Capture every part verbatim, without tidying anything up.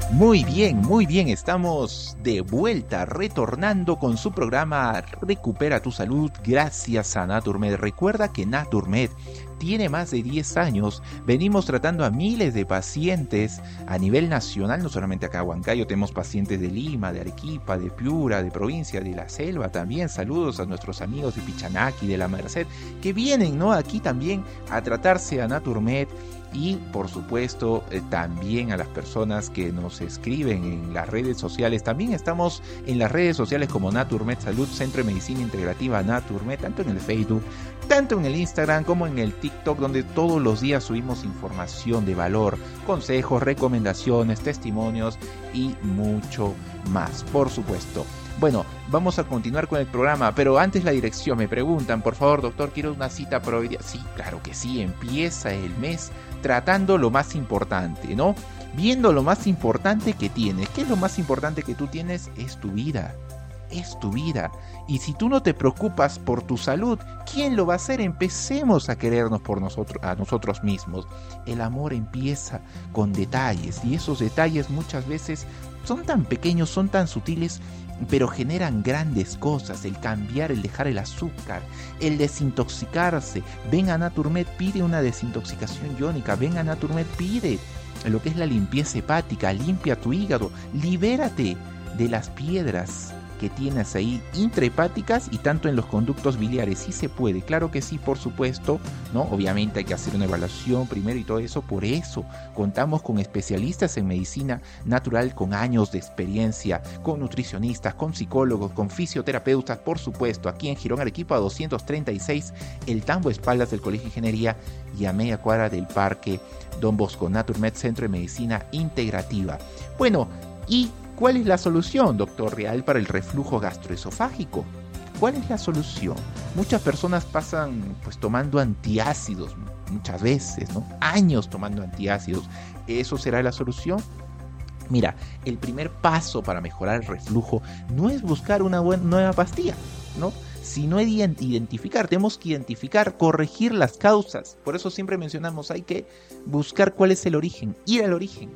Muy bien, muy bien, estamos de vuelta, retornando con su programa Recupera tu Salud gracias a Naturmed. Recuerda que Naturmed tiene más de diez años, venimos tratando a miles de pacientes a nivel nacional, no solamente acá en Huancayo, tenemos pacientes de Lima, de Arequipa, de Piura, de provincia de La Selva también. Saludos a nuestros amigos de Pichanaki, de La Merced, que vienen, ¿no?, aquí también a tratarse a Naturmed. Y por supuesto eh, también a las personas que nos escriben en las redes sociales. También estamos en las redes sociales como Naturmed Salud, Centro de Medicina Integrativa Naturmed, tanto en el Facebook, tanto en el Instagram como en el TikTok, donde todos los días subimos información de valor, consejos, recomendaciones, testimonios y mucho más, por supuesto. Bueno, vamos a continuar con el programa, pero antes la dirección. Me preguntan, por favor, doctor, quiero una cita para hoy día. Sí, claro que sí, empieza el mes tratando lo más importante, ¿no? Viendo lo más importante que tienes. ¿Qué es lo más importante que tú tienes? Es tu vida. Es tu vida. Y si tú no te preocupas por tu salud, ¿quién lo va a hacer? Empecemos a querernos por nosotros, a nosotros mismos. El amor empieza con detalles, y esos detalles muchas veces son tan pequeños, son tan sutiles, pero generan grandes cosas. El cambiar, el dejar el azúcar, el desintoxicarse. Ven a Naturmed, pide una desintoxicación iónica. Ven a Naturmed, pide lo que es la limpieza hepática. Limpia tu hígado, libérate de las piedras que tienes ahí intrahepáticas y tanto en los conductos biliares. Sí se puede, claro que sí, por supuesto, ¿no? Obviamente hay que hacer una evaluación primero y todo eso. Por eso contamos con especialistas en medicina natural con años de experiencia, con nutricionistas, con psicólogos, con fisioterapeutas, por supuesto, aquí en Girón Arequipa doscientos treinta y seis, el Tambo, espaldas del Colegio de Ingeniería, y a media cuadra del Parque Don Bosco. Naturmed, Centro de Medicina Integrativa. Bueno, y ¿cuál es la solución, doctor Real, para el reflujo gastroesofágico? ¿Cuál es la solución? Muchas personas pasan pues tomando antiácidos muchas veces, ¿no? Años tomando antiácidos. ¿Eso será la solución? Mira, el primer paso para mejorar el reflujo no es buscar una buena, nueva pastilla, ¿no? Sino identificar, tenemos que identificar, corregir las causas. Por eso siempre mencionamos, hay que buscar cuál es el origen, ir al origen.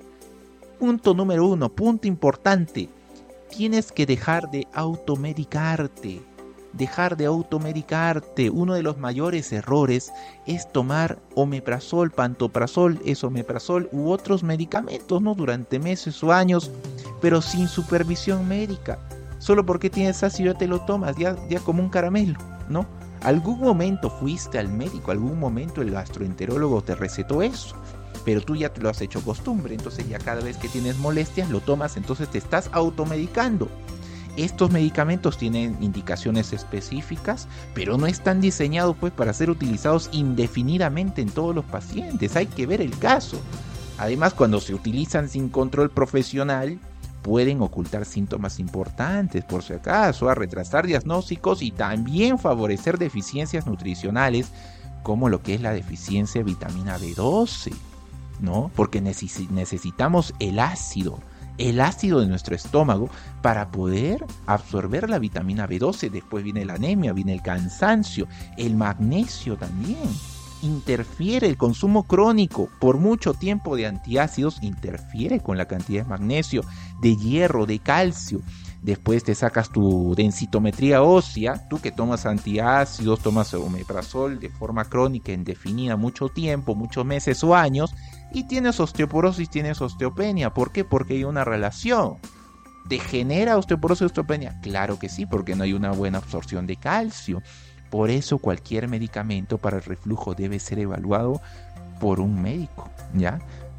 Punto número uno, punto importante, tienes que dejar de automedicarte, dejar de automedicarte. Uno de los mayores errores es tomar omeprazol, pantoprazol, esomeprazol u otros medicamentos, ¿no?, durante meses o años, pero sin supervisión médica. Solo porque tienes ácido ya te lo tomas, ya, ya como un caramelo, ¿no? Algún momento fuiste al médico, algún momento el gastroenterólogo te recetó eso, pero tú ya te lo has hecho costumbre, entonces ya cada vez que tienes molestias lo tomas, entonces te estás automedicando. Estos medicamentos tienen indicaciones específicas, pero no están diseñados pues para ser utilizados indefinidamente en todos los pacientes, hay que ver el caso. Además, cuando se utilizan sin control profesional, pueden ocultar síntomas importantes, por si acaso, a retrasar diagnósticos y también favorecer deficiencias nutricionales, como lo que es la deficiencia de vitamina B doce. ¿No? Porque neces- necesitamos el ácido, el ácido de nuestro estómago para poder absorber la vitamina B doce. Después viene la anemia, viene el cansancio, el magnesio también. Interfiere el consumo crónico por mucho tiempo de antiácidos, interfiere con la cantidad de magnesio, de hierro, de calcio. Después te sacas tu densitometría ósea, tú que tomas antiácidos, tomas omeprazol de forma crónica, indefinida, mucho tiempo, muchos meses o años, y tienes osteoporosis, tienes osteopenia. ¿Por qué? Porque hay una relación. ¿Te genera osteoporosis y osteopenia? Claro que sí, porque no hay una buena absorción de calcio. Por eso cualquier medicamento para el reflujo debe ser evaluado por un médico, ¿ya?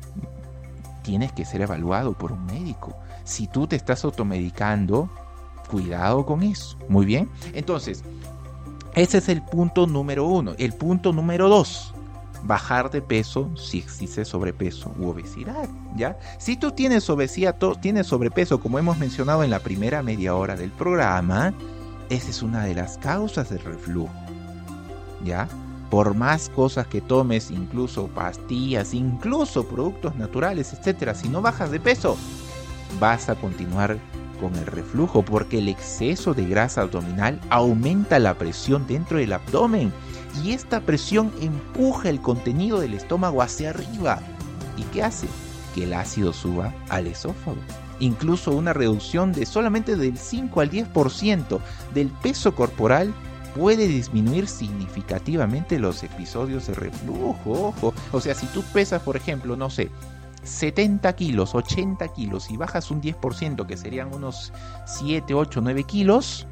Tienes que ser evaluado por un médico. Si tú te estás automedicando, cuidado con eso. Muy bien. Entonces, ese es el punto número uno. El punto número dos, bajar de peso si existe sobrepeso u obesidad, ¿ya? Si tú tienes obesidad, tienes sobrepeso, como hemos mencionado en la primera media hora del programa, esa es una de las causas del reflujo, ¿ya? Por más cosas que tomes, incluso pastillas, incluso productos naturales, etcétera, si no bajas de peso, vas a continuar con el reflujo, porque el exceso de grasa abdominal aumenta la presión dentro del abdomen y esta presión empuja el contenido del estómago hacia arriba. ¿Y qué hace? que el ácido suba al esófago. Incluso una reducción de solamente del cinco al diez por ciento del peso corporal puede disminuir significativamente los episodios de reflujo. Ojo, o sea, si tú pesas, por ejemplo, no sé, setenta kilos, ochenta kilos y bajas un diez por ciento, que serían unos siete, ocho, nueve kilos,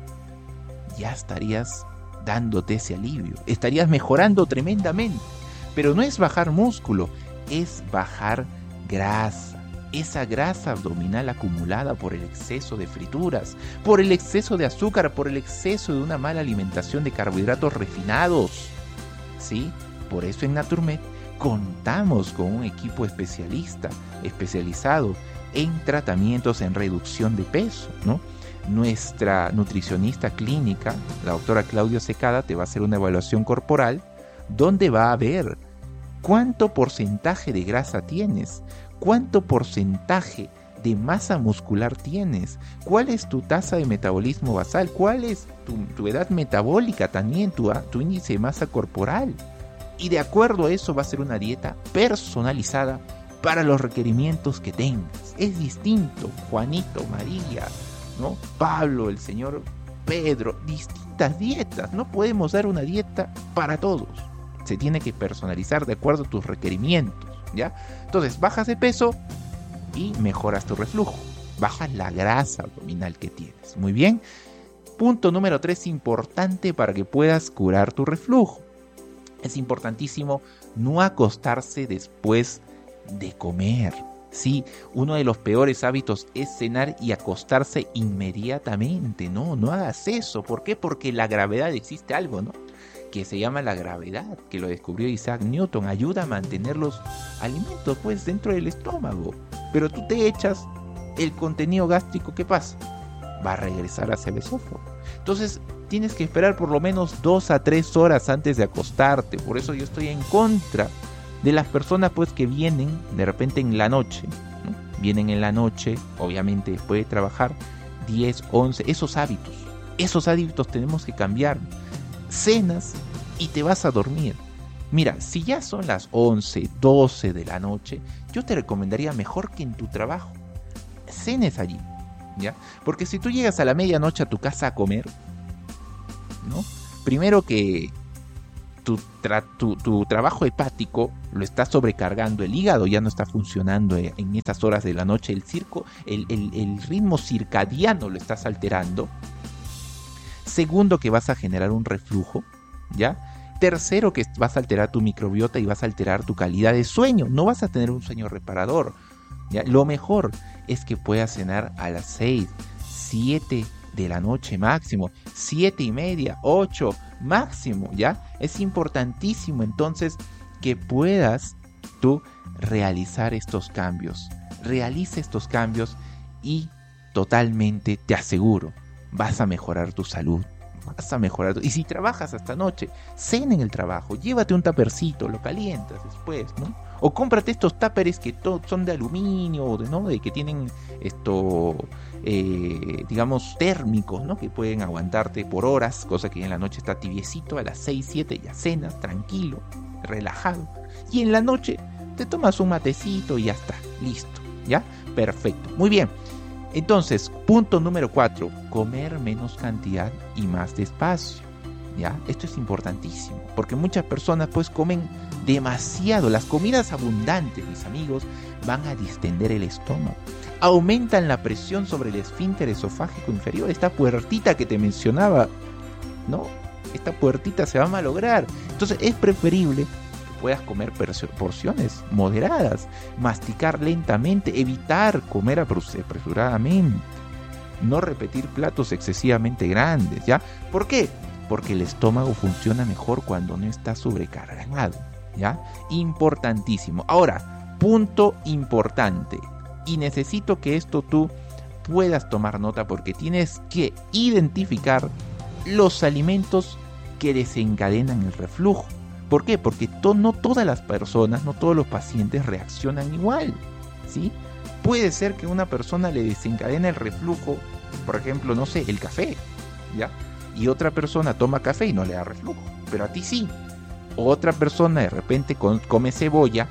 ya estarías dándote ese alivio, estarías mejorando tremendamente. Pero no es bajar músculo, es bajar grasa. Esa grasa abdominal acumulada por el exceso de frituras, por el exceso de azúcar, por el exceso de una mala alimentación de carbohidratos refinados. ¿Sí? Por eso en Naturmed contamos con un equipo especialista, especializado en tratamientos en reducción de peso, ¿no? Nuestra nutricionista clínica, la doctora Claudia Secada, te va a hacer una evaluación corporal donde va a ver cuánto porcentaje de grasa tienes, cuánto porcentaje de masa muscular tienes, cuál es tu tasa de metabolismo basal, cuál es tu, tu edad metabólica también, tu, tu índice de masa corporal. Y de acuerdo a eso va a ser una dieta personalizada para los requerimientos que tengas. Es distinto, Juanito, María, ¿no? Pablo, el señor Pedro, distintas dietas. No podemos dar una dieta para todos. Se tiene que personalizar de acuerdo a tus requerimientos, ¿ya? Entonces, bajas de peso y mejoras tu reflujo. Bajas la grasa abdominal que tienes. Muy bien. Punto número tres, importante para que puedas curar tu reflujo. Es importantísimo no acostarse después de comer. Sí, uno de los peores hábitos es cenar y acostarse inmediatamente. No, no hagas eso. ¿Por qué? Porque la gravedad, existe algo, ¿no?, que se llama la gravedad, que lo descubrió Isaac Newton. Ayuda a mantener los alimentos pues dentro del estómago. Pero tú te echas el contenido gástrico, ¿qué pasa? Va a regresar hacia el esófago. Entonces tienes que esperar por lo menos dos a tres horas antes de acostarte. Por eso yo estoy en contra de las personas pues que vienen de repente en la noche, ¿no? Vienen en la noche, obviamente después de trabajar, diez, once, esos hábitos. Esos hábitos tenemos que cambiar. Cenas y te vas a dormir. Mira, si ya son las once, doce de la noche, yo te recomendaría mejor que en tu trabajo cenes allí, ¿ya? Porque si tú llegas a la medianoche a tu casa a comer, ¿no?, primero que tu, tra- tu, tu trabajo hepático lo está sobrecargando, el hígado ya no está funcionando en estas horas de la noche, el, circo, el, el, el ritmo circadiano lo estás alterando. Segundo, que vas a generar un reflujo, ¿ya? Tercero, que vas a alterar tu microbiota y vas a alterar tu calidad de sueño. No vas a tener un sueño reparador, ¿ya? Lo mejor es que puedas cenar a las seis, siete de la noche máximo, siete y media, ocho máximo, ¿ya? Es importantísimo entonces que puedas tú realizar estos cambios. Realiza estos cambios y totalmente te aseguro, vas a mejorar tu salud, vas a mejorar tu... Y si trabajas hasta noche, cena en el trabajo, llévate un tapercito, lo calientas después, ¿no? O cómprate estos táperes que to- son de aluminio, o de, ¿no?, de que tienen esto, eh, digamos, térmicos, ¿no?, que pueden aguantarte por horas, cosa que en la noche está tibiecito, a las seis, siete ya cenas, tranquilo, relajado. Y en la noche te tomas un matecito y ya está, listo, ¿ya? Perfecto, muy bien. Entonces, punto número cuatro, comer menos cantidad y más despacio, ¿ya? Esto es importantísimo, porque muchas personas pues comen demasiado. Las comidas abundantes, mis amigos, van a distender el estómago, aumentan la presión sobre el esfínter esofágico inferior, esta puertita que te mencionaba, ¿no? Esta puertita se va a malograr. Entonces es preferible puedas comer porciones moderadas, masticar lentamente, evitar comer apresuradamente, no repetir platos excesivamente grandes, ¿ya? ¿Por qué? Porque el estómago funciona mejor cuando no está sobrecargado, ¿ya? Importantísimo. Ahora, punto importante, y necesito que esto tú puedas tomar nota, porque tienes que identificar los alimentos que desencadenan el reflujo. ¿Por qué? Porque to- no todas las personas, no todos los pacientes reaccionan igual, ¿sí? Puede ser que una persona le desencadene el reflujo, por ejemplo, no sé, el café, ¿ya? Y otra persona toma café y no le da reflujo, pero a ti sí. Otra persona de repente con- come cebolla,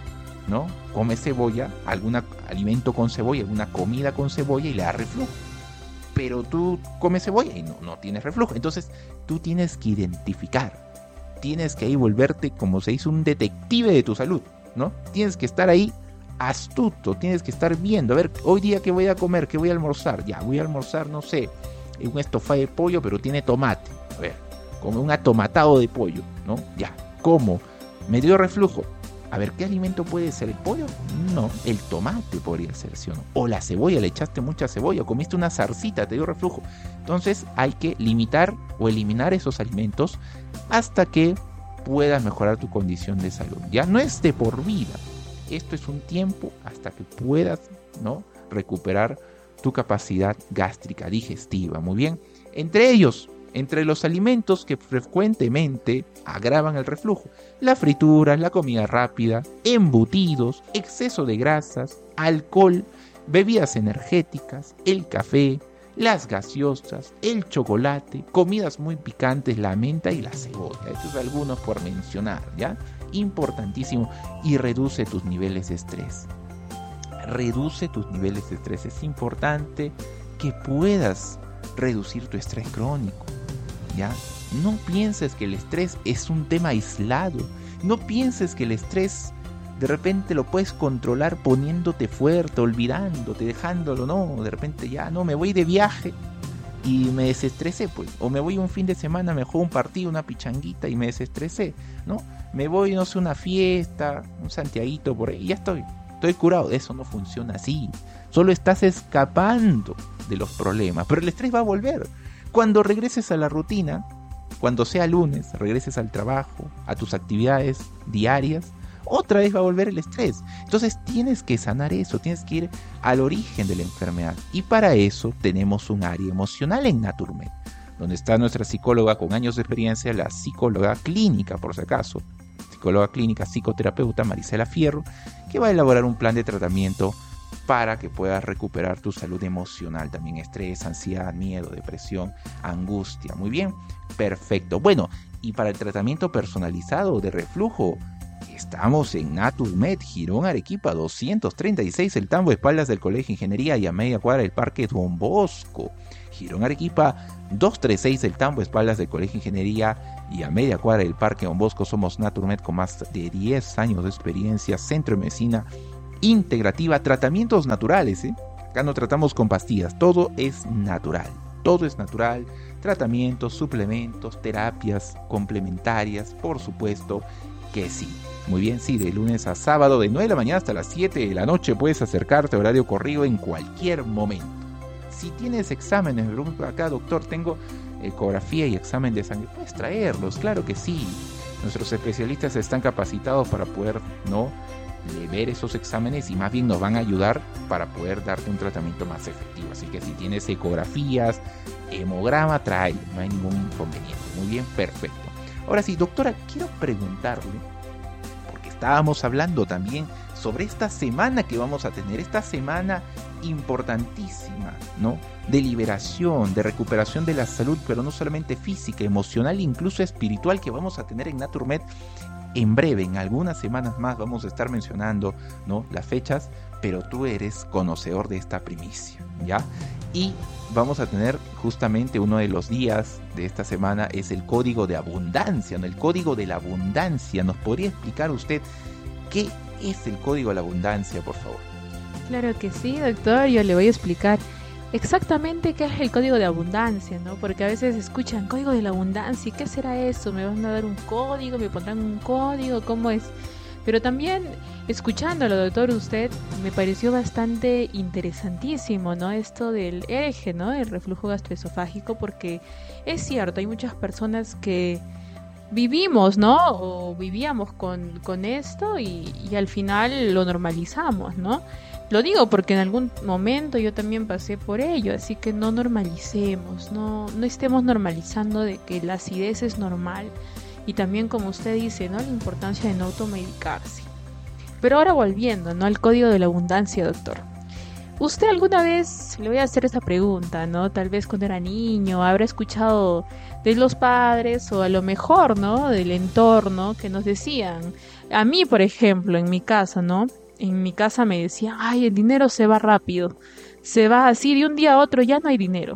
¿no? Come cebolla, algún alimento con cebolla, alguna comida con cebolla y le da reflujo. Pero tú comes cebolla y no, no tienes reflujo. Entonces tú tienes que identificar, tienes que ahí volverte, como se dice, un detective de tu salud, ¿no? Tienes que estar ahí astuto, tienes que estar viendo, a ver, hoy día qué voy a comer, qué voy a almorzar. Ya, voy a almorzar, no sé, un estofado de pollo, pero tiene tomate. A ver, como un atomatado de pollo, ¿no? Ya, ¿cómo? Me dio reflujo. A ver, ¿qué alimento puede ser? ¿El pollo? No, el tomate podría ser, ¿sí o no? O la cebolla, le echaste mucha cebolla, o comiste una zarcita, te dio reflujo. Entonces hay que limitar o eliminar esos alimentos hasta que puedas mejorar tu condición de salud. Ya no es de por vida. Esto es un tiempo hasta que puedas, ¿no?, recuperar tu capacidad gástrica digestiva. Muy bien. Entre ellos, entre los alimentos que frecuentemente agravan el reflujo, la fritura, la comida rápida, embutidos, exceso de grasas, alcohol, bebidas energéticas, el café, las gaseosas, el chocolate, comidas muy picantes, la menta y la cebolla. Estos son algunos por mencionar, ¿ya? Importantísimo. Y reduce tus niveles de estrés. Reduce tus niveles de estrés. Es importante que puedas reducir tu estrés crónico, ¿ya? No pienses que el estrés es un tema aislado. No pienses que el estrés de repente lo puedes controlar poniéndote fuerte, olvidándote, dejándolo. No, de repente ya no, me voy de viaje y me desestresé, pues. O me voy un fin de semana, me juego un partido, una pichanguita y me desestresé, ¿no? Me voy, no sé, una fiesta, un santiaguito por ahí, y ya estoy. Estoy curado. Eso no funciona así. Solo estás escapando de los problemas, pero el estrés va a volver. Cuando regreses a la rutina, cuando sea lunes, regreses al trabajo, a tus actividades diarias, otra vez va a volver el estrés. Entonces tienes que sanar eso, tienes que ir al origen de la enfermedad. Y para eso tenemos un área emocional en Naturmed, donde está nuestra psicóloga con años de experiencia, la psicóloga clínica, por si acaso, psicóloga clínica, psicoterapeuta Marisela Fierro, que va a elaborar un plan de tratamiento para que puedas recuperar tu salud emocional, también estrés, ansiedad, miedo, depresión, angustia. Muy bien, perfecto. Bueno, y para el tratamiento personalizado de reflujo, estamos en Naturmed, Girón, Arequipa, doscientos treinta y seis, el Tambo, espaldas del Colegio de Ingeniería y a media cuadra del Parque Don Bosco. Girón, Arequipa, doscientos treinta y seis, el Tambo, espaldas del Colegio de Ingeniería y a media cuadra del Parque Don Bosco. Somos Naturmed con más de diez años de experiencia, centro de medicina integrativa, tratamientos naturales, ¿eh? Acá no tratamos con pastillas, todo es natural, todo es natural, tratamientos, suplementos, terapias complementarias, por supuesto que sí. Muy bien, sí, de lunes a sábado, de nueve de la mañana hasta las siete de la noche, puedes acercarte a horario corrido en cualquier momento. Si tienes exámenes, me pregunto acá, doctor, tengo ecografía y examen de sangre, puedes traerlos, claro que sí. Nuestros especialistas están capacitados para poder, ¿no?, ver esos exámenes y más bien nos van a ayudar para poder darte un tratamiento más efectivo. Así que si tienes ecografías, hemograma, trae, no hay ningún inconveniente. Muy bien, perfecto. Ahora sí, doctora, quiero preguntarle, porque estábamos hablando también sobre esta semana que vamos a tener, esta semana importantísima, ¿no?, de liberación, de recuperación de la salud, pero no solamente física, emocional, incluso espiritual, que vamos a tener en Naturmed. En breve, en algunas semanas más, vamos a estar mencionando, ¿no?, las fechas, pero tú eres conocedor de esta primicia, ¿ya? Y vamos a tener justamente uno de los días de esta semana, es el Código de Abundancia, ¿no? El Código de la Abundancia. ¿Nos podría explicar usted qué es el Código de la Abundancia, por favor? Claro que sí, doctor, yo le voy a explicar exactamente qué es el código de abundancia, ¿no? Porque a veces escuchan código de la abundancia, ¿qué será eso? ¿Me van a dar un código? ¿Me pondrán un código? ¿Cómo es? Pero también, escuchándolo, doctor, usted, me pareció bastante interesantísimo, ¿no? Esto del eje, ¿no?, el reflujo gastroesofágico, porque es cierto, hay muchas personas que vivimos, ¿no?, o vivíamos con, con esto y, y al final lo normalizamos, ¿no? Lo digo porque en algún momento yo también pasé por ello, así que no normalicemos, no, no estemos normalizando de que la acidez es normal y también, como usted dice, ¿no?, la importancia de no automedicarse. Pero ahora volviendo, ¿no?, al código de la abundancia, doctor. ¿Usted alguna vez, le voy a hacer esta pregunta, ¿no? Tal vez cuando era niño, habrá escuchado de los padres o a lo mejor, ¿no? Del entorno que nos decían. A mí, por ejemplo, en mi casa, ¿no? En mi casa me decían, ay, el dinero se va rápido. Se va así de un día a otro, ya no hay dinero,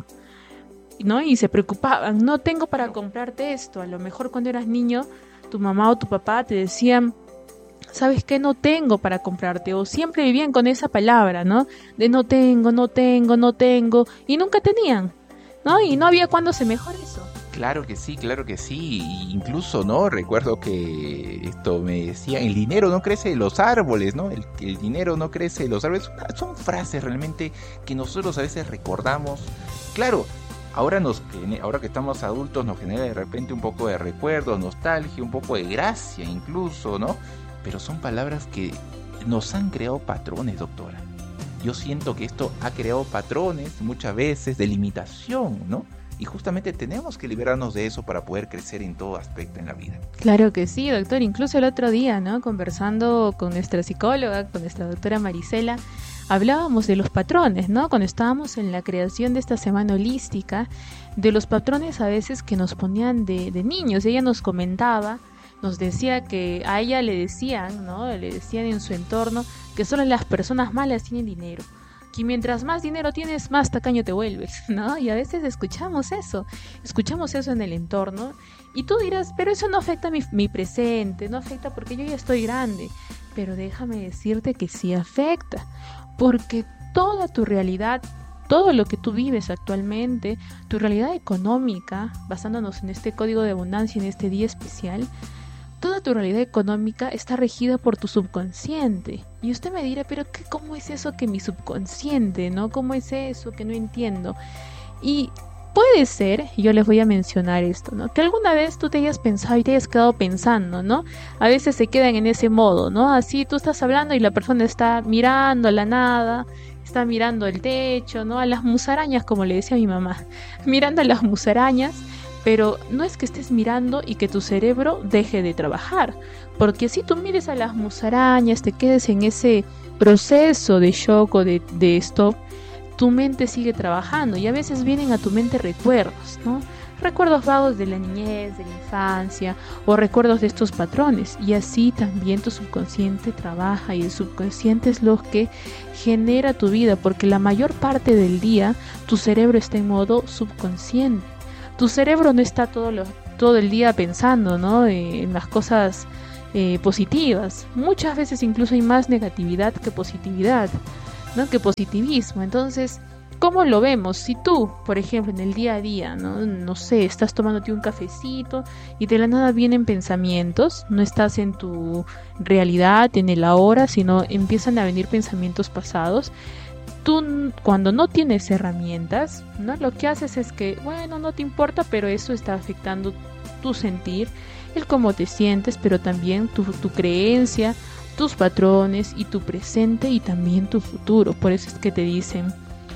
¿no? Y se preocupaban, no tengo para comprarte esto. A lo mejor cuando eras niño, tu mamá o tu papá te decían, ¿sabes qué? No tengo para comprarte. O siempre vivían con esa palabra, ¿no? De no tengo, no tengo, no tengo. Y nunca tenían, ¿no? Y no había cuándo se mejore eso. Claro que sí, claro que sí. Incluso, ¿no? Recuerdo que esto me decía, el dinero no crece en los árboles, ¿no? El, el dinero no crece en los árboles. Son frases realmente que nosotros a veces recordamos. Claro, ahora, nos, ahora que estamos adultos nos genera de repente un poco de recuerdo, nostalgia, un poco de gracia incluso, ¿no? Pero son palabras que nos han creado patrones, doctora. Yo siento que esto ha creado patrones muchas veces de limitación, ¿no? Y justamente tenemos que liberarnos de eso para poder crecer en todo aspecto en la vida. Claro que sí, doctor. Incluso el otro día, ¿no? Conversando con nuestra psicóloga, con nuestra doctora Marisela, hablábamos de los patrones, ¿no? Cuando estábamos en la creación de esta semana holística, de los patrones a veces que nos ponían de, de niños. Ella nos comentaba, nos decía que a ella le decían, ¿no? Le decían en su entorno que solo las personas malas tienen dinero. Que mientras más dinero tienes, más tacaño te vuelves, ¿no? Y a veces escuchamos eso, escuchamos eso en el entorno. Y tú dirás, pero eso no afecta mi, mi presente, no afecta porque yo ya estoy grande. Pero déjame decirte que sí afecta, porque toda tu realidad, todo lo que tú vives actualmente, tu realidad económica, basándonos en este código de abundancia, en este día especial, toda tu realidad económica está regida por tu subconsciente. Y usted me dirá, pero ¿qué, cómo es eso que mi subconsciente, ¿no? ¿Cómo es eso que no entiendo? Y puede ser, yo les voy a mencionar esto, ¿no? Que alguna vez tú te hayas pensado y te hayas quedado pensando, ¿no? A veces se quedan en ese modo, ¿no? Así tú estás hablando y la persona está mirando a la nada, está mirando el techo, ¿no? A las musarañas, como le decía a mi mamá, mirando a las musarañas. Pero no es que estés mirando y que tu cerebro deje de trabajar, porque si tú mires a las musarañas, te quedes en ese proceso de shock o de, de stop, tu mente sigue trabajando y a veces vienen a tu mente recuerdos, ¿no? Recuerdos vagos de la niñez, de la infancia o recuerdos de estos patrones, y así también tu subconsciente trabaja y el subconsciente es lo que genera tu vida, porque la mayor parte del día tu cerebro está en modo subconsciente. Tu cerebro no está todo, lo, todo el día pensando, ¿no? eh, en las cosas eh, positivas. Muchas veces incluso hay más negatividad que positividad, ¿no? Que positivismo. Entonces, ¿cómo lo vemos? Si tú, por ejemplo, en el día a día, ¿no? No sé, estás tomándote un cafecito y de la nada vienen pensamientos, no estás en tu realidad, en el ahora, sino empiezan a venir pensamientos pasados. Tú, cuando no tienes herramientas, ¿no? Lo que haces es que, bueno, no te importa, pero eso está afectando tu sentir, el cómo te sientes, pero también tu, tu creencia, tus patrones y tu presente y también tu futuro. Por eso es que te dicen,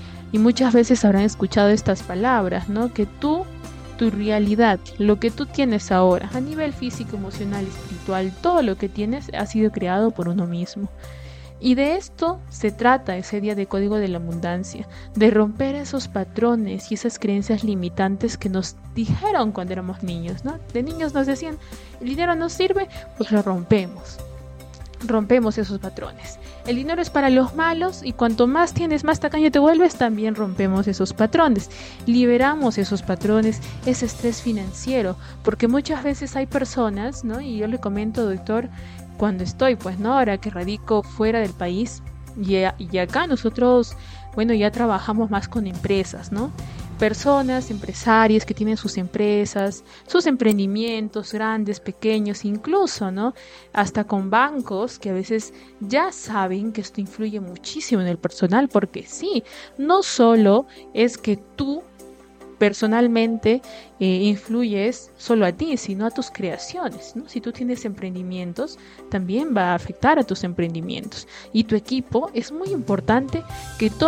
y muchas veces habrán escuchado estas palabras, ¿no? Que tú, tu realidad, lo que tú tienes ahora, a nivel físico, emocional, espiritual, todo lo que tienes ha sido creado por uno mismo. Y de esto se trata ese día de Código de la Abundancia, de romper esos patrones y esas creencias limitantes que nos dijeron cuando éramos niños, ¿no? De niños nos decían, el dinero no sirve, pues lo rompemos. Rompemos esos patrones. El dinero es para los malos y cuanto más tienes, más tacaño te vuelves, también rompemos esos patrones. Liberamos esos patrones, ese estrés financiero, porque muchas veces hay personas, ¿no? Y yo le comento, doctor, cuando estoy, pues, ¿no? Ahora que radico fuera del país y, y acá nosotros, bueno, ya trabajamos más con empresas, ¿no? Personas, empresarias que tienen sus empresas, sus emprendimientos grandes, pequeños, incluso, ¿no? Hasta con bancos que a veces ya saben que esto influye muchísimo en el personal, porque sí, no solo es que tú personalmente eh, influyes solo a ti, sino a tus creaciones, ¿no? Si tú tienes emprendimientos, también va a afectar a tus emprendimientos. Y tu equipo, es muy importante que todos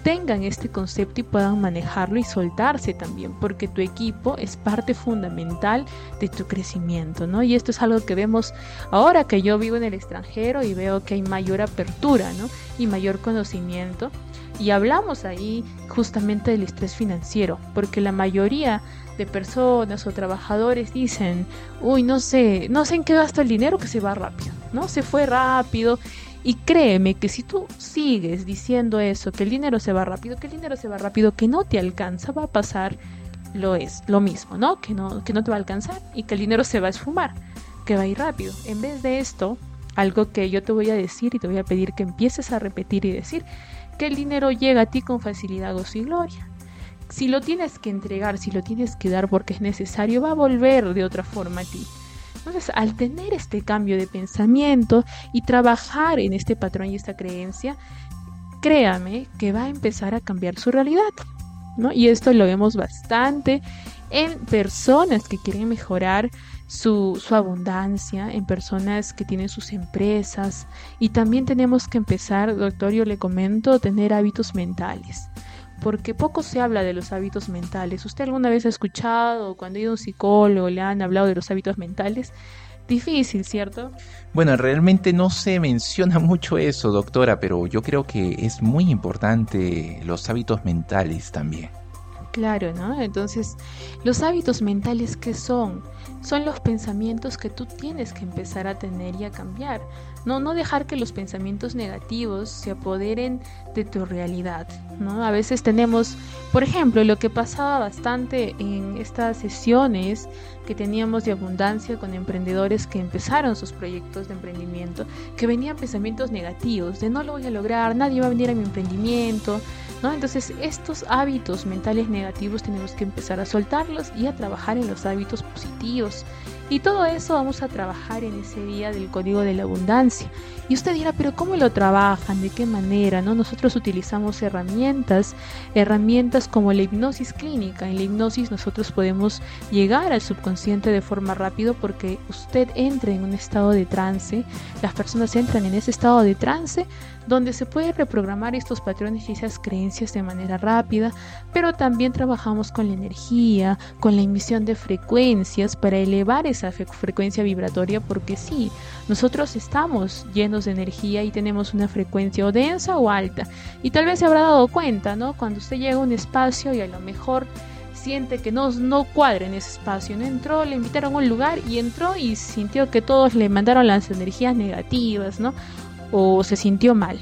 tengan este concepto y puedan manejarlo y soltarse también, porque tu equipo es parte fundamental de tu crecimiento, ¿no? Y esto es algo que vemos ahora que yo vivo en el extranjero y veo que hay mayor apertura, ¿no? Y mayor conocimiento. Y hablamos ahí justamente del estrés financiero, porque la mayoría de personas o trabajadores dicen, uy, no sé, no sé en qué gasto el dinero, que se va rápido, ¿no? Se fue rápido. Y créeme que si tú sigues diciendo eso, que el dinero se va rápido, que el dinero se va rápido, que no te alcanza, va a pasar lo es lo mismo, ¿no? Que no, que no te va a alcanzar y que el dinero se va a esfumar, que va a ir rápido. En vez de esto, algo que yo te voy a decir y te voy a pedir que empieces a repetir y decir, que el dinero llega a ti con facilidad, gozo y gloria. Si lo tienes que entregar, si lo tienes que dar porque es necesario, va a volver de otra forma a ti. Entonces, al tener este cambio de pensamiento y trabajar en este patrón y esta creencia, créame que va a empezar a cambiar su realidad, ¿no? Y esto lo vemos bastante en personas que quieren mejorar su, su abundancia, en personas que tienen sus empresas. Y también tenemos que empezar, doctor, yo le comento, a tener hábitos mentales. Porque poco se habla de los hábitos mentales. ¿Usted alguna vez ha escuchado, cuando ha ido a un psicólogo, le han hablado de los hábitos mentales? Difícil, ¿cierto? Bueno, realmente no se menciona mucho eso, doctora, pero yo creo que es muy importante los hábitos mentales también. Claro, ¿no? Entonces, los hábitos mentales, ¿qué son? Son los pensamientos que tú tienes que empezar a tener y a cambiar. No, no dejar que los pensamientos negativos se apoderen de tu realidad, ¿no? A veces tenemos, por ejemplo, lo que pasaba bastante en estas sesiones que teníamos de abundancia con emprendedores que empezaron sus proyectos de emprendimiento, que venían pensamientos negativos, de no lo voy a lograr, nadie va a venir a mi emprendimiento, ¿no? Entonces, estos hábitos mentales negativos tenemos que empezar a soltarlos y a trabajar en los hábitos positivos. Y todo eso vamos a trabajar en ese día del Código de la Abundancia. Y usted dirá, pero ¿cómo lo trabajan? ¿De qué manera? ¿No? Nosotros utilizamos herramientas, herramientas como la hipnosis clínica. En la hipnosis nosotros podemos llegar al subconsciente de forma rápida porque usted entra en un estado de trance, las personas entran en ese estado de trance donde se puede reprogramar estos patrones y esas creencias de manera rápida, pero también trabajamos con la energía, con la emisión de frecuencias para elevar esa frecuencia vibratoria, porque sí, nosotros estamos llenos de energía y tenemos una frecuencia o densa o alta, y tal vez se habrá dado cuenta, ¿no? Cuando usted llega a un espacio y a lo mejor siente que no, no cuadra en ese espacio, no entró, le invitaron a un lugar y entró y sintió que todos le mandaron las energías negativas, ¿no? O se sintió mal.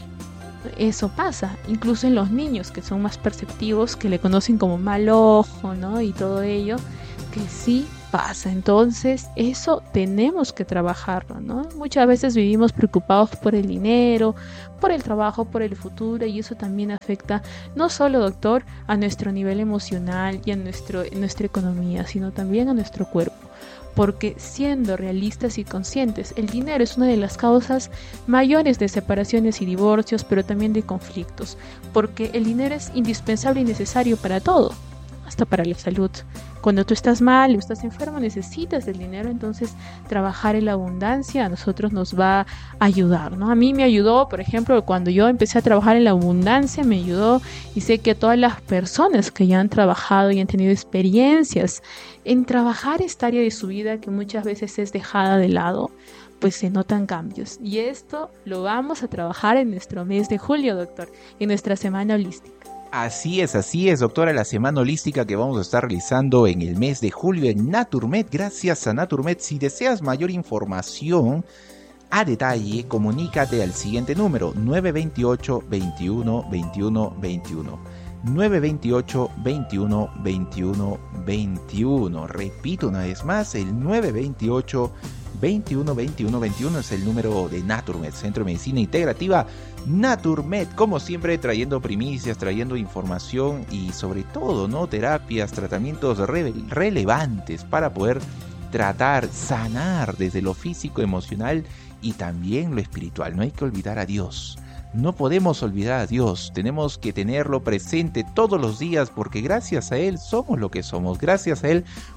Eso pasa, incluso en los niños que son más perceptivos, que le conocen como mal ojo, ¿no? Y todo ello, que sí pasa. Entonces, eso tenemos que trabajarlo, ¿no? Muchas veces vivimos preocupados por el dinero, por el trabajo, por el futuro, y eso también afecta no solo, doctor, a nuestro nivel emocional y a nuestro, nuestra economía, sino también a nuestro cuerpo. Porque siendo realistas y conscientes, el dinero es una de las causas mayores de separaciones y divorcios, pero también de conflictos, porque el dinero es indispensable y necesario para todo, hasta para la salud. Cuando tú estás mal o estás enfermo, necesitas del dinero, entonces trabajar en la abundancia a nosotros nos va a ayudar, ¿no? A mí me ayudó, por ejemplo, cuando yo empecé a trabajar en la abundancia, me ayudó, y sé que a todas las personas que ya han trabajado y han tenido experiencias en trabajar esta área de su vida que muchas veces es dejada de lado, pues se notan cambios. Y esto lo vamos a trabajar en nuestro mes de julio, doctor, en nuestra semana holística. Así es, así es, doctora, la semana holística que vamos a estar realizando en el mes de julio en Naturmed, gracias a Naturmed. Si deseas mayor información a detalle, comunícate al siguiente número, nueve dos ocho, veintiuno, veintiuno, veintiuno. nueve dos ocho, veintiuno, veintiuno, veintiuno. Repito una vez más, el nueve dos ocho, veintiuno, veintiuno, veintiuno es el número de Naturmed, Centro de Medicina Integrativa Naturmed, como siempre trayendo primicias, trayendo información y sobre todo, ¿no? Terapias, tratamientos re- relevantes para poder tratar, sanar desde lo físico, emocional y también lo espiritual. No hay que olvidar a Dios. No podemos olvidar a Dios, tenemos que tenerlo presente todos los días porque gracias a Él somos lo que somos, gracias a Él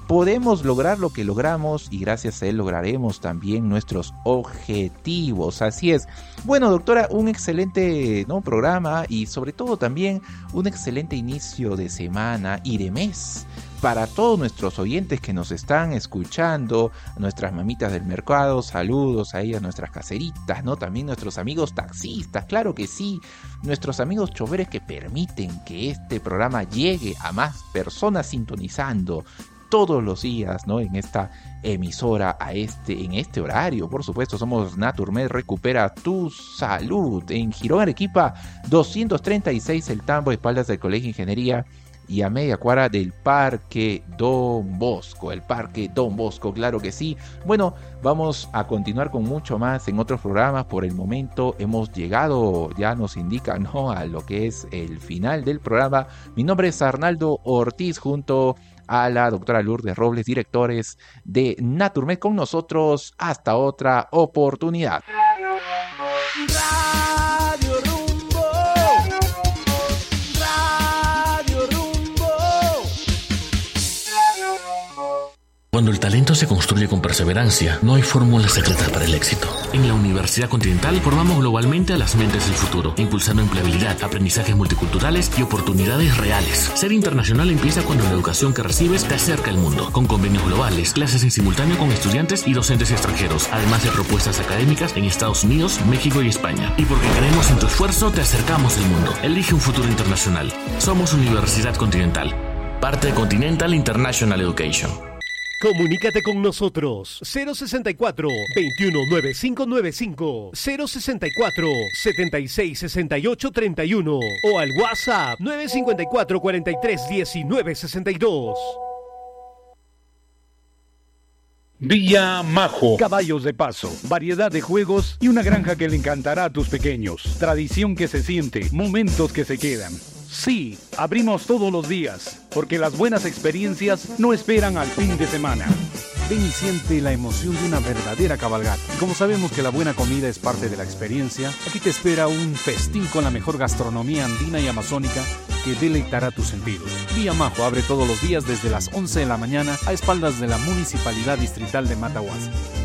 podemos lograr lo que logramos y gracias a él lograremos también nuestros objetivos. Así es. Bueno, doctora, un excelente, ¿no?, programa y sobre todo también un excelente inicio de semana y de mes para todos nuestros oyentes que nos están escuchando, nuestras mamitas del mercado, saludos a ellas, nuestras caseritas, ¿no? También nuestros amigos taxistas, claro que sí, nuestros amigos choferes que permiten que este programa llegue a más personas sintonizando todos los días, ¿no?, en esta emisora, a este, en este horario. Por supuesto, somos Naturmed, recupera tu salud, en Girón, Arequipa, doscientos treinta y seis El Tambo, espaldas del Colegio de Ingeniería, y a media cuadra del Parque Don Bosco, el Parque Don Bosco, claro que sí. Bueno, vamos a continuar con mucho más en otros programas. Por el momento hemos llegado, ya nos indica, ¿no?, a lo que es el final del programa. Mi nombre es Arnaldo Ortiz, junto a la doctora Lourdes Robles, directores de Naturmed, con nosotros hasta otra oportunidad. Radio Rumbo, Radio Rumbo. Cuando el talento se construye con perseverancia, no hay fórmula secreta para el éxito. En la Universidad Continental formamos globalmente a las mentes del futuro, impulsando empleabilidad, aprendizajes multiculturales y oportunidades reales. Ser internacional empieza cuando la educación que recibes te acerca al mundo, con convenios globales, clases en simultáneo con estudiantes y docentes extranjeros, además de propuestas académicas en Estados Unidos, México y España. Y porque creemos en tu esfuerzo, te acercamos al mundo. Elige un futuro internacional. Somos Universidad Continental, parte de Continental International Education. Comunícate con nosotros cero sesenta y cuatro, veintiuno noventa y cinco noventa y cinco, cero sesenta y cuatro, setenta y seis sesenta y ocho treinta y uno o al WhatsApp nueve cincuenta y cuatro cuarenta y tres diecinueve sesenta y dos. Villa Majo. Caballos de paso, variedad de juegos y una granja que le encantará a tus pequeños. Tradición que se siente, momentos que se quedan. Sí, abrimos todos los días, porque las buenas experiencias no esperan al fin de semana. Ven y siente la emoción de una verdadera cabalgata. Y como sabemos que la buena comida es parte de la experiencia, aquí te espera un festín con la mejor gastronomía andina y amazónica que deleitará tus sentidos. Villa Majo abre todos los días desde las once de la mañana a espaldas de la Municipalidad Distrital de Matahuasi.